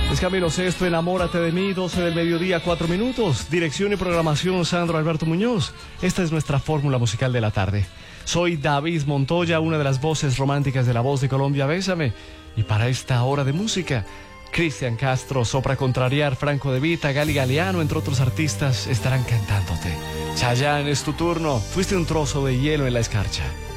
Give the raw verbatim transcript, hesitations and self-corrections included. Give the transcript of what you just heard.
Es Camilo Sesto, Enamórate de mí, doce del mediodía, cuatro minutos. Dirección y programación, Sandro Alberto Muñoz. Esta es nuestra fórmula musical de la tarde. Soy David Montoya, una de las voces románticas de La Voz de Colombia, Bésame. Y para esta hora de música, Cristian Castro, Sopra Contrariar, Franco De Vita, Gali Galeano, entre otros artistas, estarán cantándote. Chayanne, es tu turno. Fuiste un trozo de hielo en la escarcha.